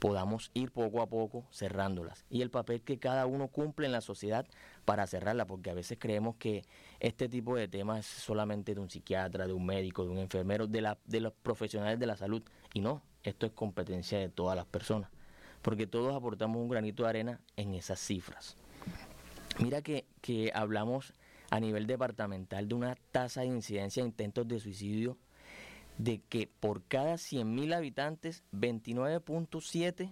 podamos ir poco a poco cerrándolas. Y el papel que cada uno cumple en la sociedad para cerrarla, porque a veces creemos que este tipo de temas es solamente de un psiquiatra, de un médico, de un enfermero, de los profesionales de la salud. Y no, esto es competencia de todas las personas, porque todos aportamos un granito de arena en esas cifras. Mira que hablamos a nivel departamental de una tasa de incidencia de intentos de suicidio de que por cada 100.000 habitantes, 29.7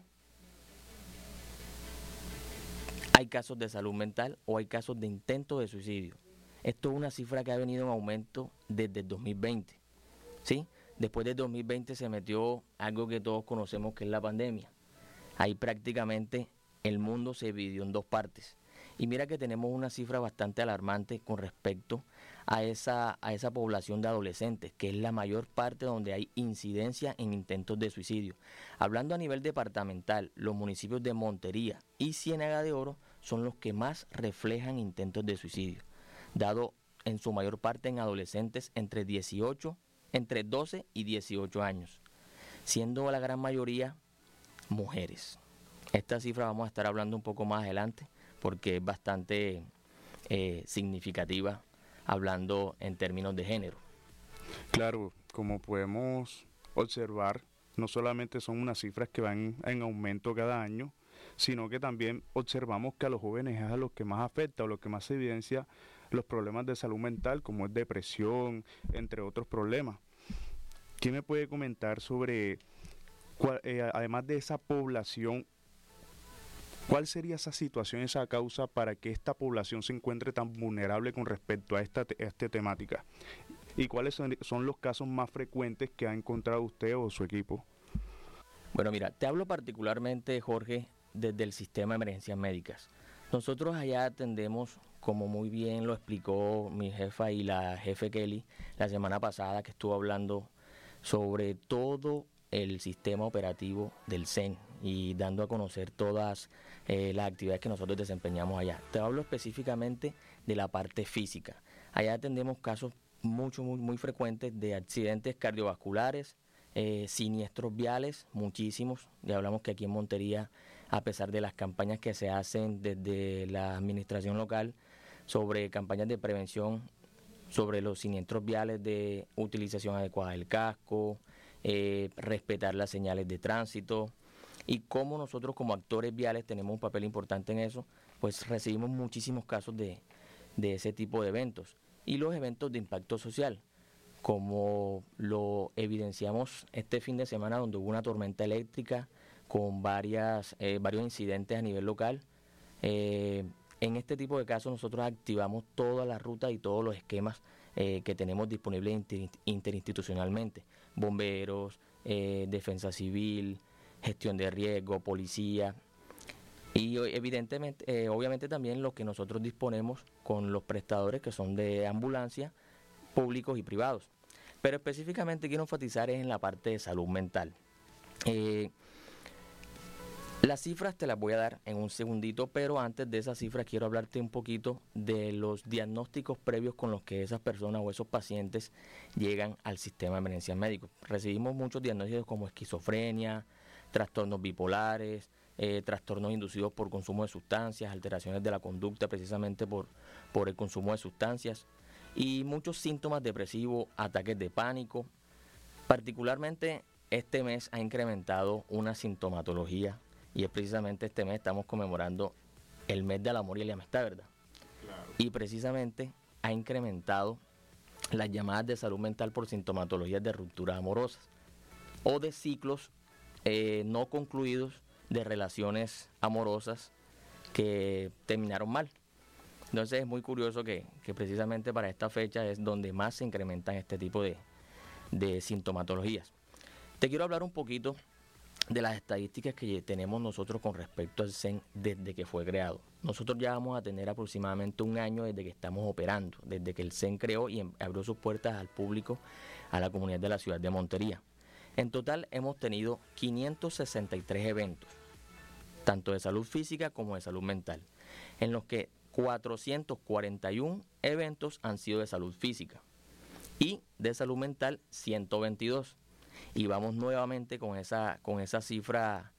hay casos de salud mental o hay casos de intento de suicidio. Esto es una cifra que ha venido en aumento desde el 2020, ¿sí? Después del 2020 se metió algo que todos conocemos que es la pandemia. Ahí prácticamente el mundo se dividió en dos partes. Y mira que tenemos una cifra bastante alarmante con respecto a esa población de adolescentes, que es la mayor parte donde hay incidencia en intentos de suicidio. Hablando a nivel departamental, los municipios de Montería y Ciénaga de Oro son los que más reflejan intentos de suicidio, dado en su mayor parte en adolescentes entre 12 y 18 años, siendo la gran mayoría mujeres. Esta cifra vamos a estar hablando un poco más adelante porque es bastante significativa hablando en términos de género. Claro, como podemos observar, no solamente son unas cifras que van en aumento cada año, sino que también observamos que a los jóvenes es a los que más afecta o lo que más se evidencia los problemas de salud mental, como es depresión, entre otros problemas. ¿Quién me puede comentar sobre, además de esa población, cuál sería esa situación, esa causa para que esta población se encuentre tan vulnerable con respecto a esta temática? ¿Y cuáles son los casos más frecuentes que ha encontrado usted o su equipo? Bueno, mira, te hablo particularmente, Jorge, desde el sistema de emergencias médicas. Nosotros allá atendemos, como muy bien lo explicó mi jefa y la jefe Kelly la semana pasada, que estuvo hablando sobre todo el sistema operativo del CEN y dando a conocer todas las actividades que nosotros desempeñamos allá. Te hablo específicamente de la parte física. Allá atendemos casos muy frecuentes de accidentes cardiovasculares, siniestros viales, muchísimos. Ya hablamos que aquí en Montería, a pesar de las campañas que se hacen desde la administración local sobre campañas de prevención sobre los siniestros viales, de utilización adecuada del casco, respetar las señales de tránsito, y cómo nosotros como actores viales tenemos un papel importante en eso, pues recibimos muchísimos casos de ese tipo de eventos. Y los eventos de impacto social, como lo evidenciamos este fin de semana donde hubo una tormenta eléctrica con varios incidentes a nivel local. En este tipo de casos nosotros activamos todas las rutas y todos los esquemas que tenemos disponibles interinstitucionalmente. Bomberos, defensa civil, gestión de riesgo, policía. Y evidentemente, obviamente también lo que nosotros disponemos con los prestadores que son de ambulancia, públicos y privados. Pero específicamente quiero enfatizar en la parte de salud mental. Las cifras te las voy a dar en un segundito, pero antes de esas cifras quiero hablarte un poquito de los diagnósticos previos con los que esas personas o esos pacientes llegan al sistema de emergencias médicos. Recibimos muchos diagnósticos como esquizofrenia, trastornos bipolares, trastornos inducidos por consumo de sustancias, alteraciones de la conducta precisamente por el consumo de sustancias y muchos síntomas depresivos, ataques de pánico. Particularmente este mes ha incrementado una sintomatología y es precisamente este mes estamos conmemorando el mes del amor y la amistad, ¿verdad? Claro. Y precisamente ha incrementado las llamadas de salud mental por sintomatologías de rupturas amorosas o de ciclos no concluidos de relaciones amorosas que terminaron mal. Entonces es muy curioso que precisamente para esta fecha es donde más se incrementan este tipo de sintomatologías. Te quiero hablar un poquito de las estadísticas que tenemos nosotros con respecto al CEN desde que fue creado. Nosotros ya vamos a tener aproximadamente un año desde que estamos operando, desde que el CEN creó y abrió sus puertas al público, a la comunidad de la ciudad de Montería. En total hemos tenido 563 eventos, tanto de salud física como de salud mental, en los que 441 eventos han sido de salud física y de salud mental 122. Y vamos nuevamente con esa cifra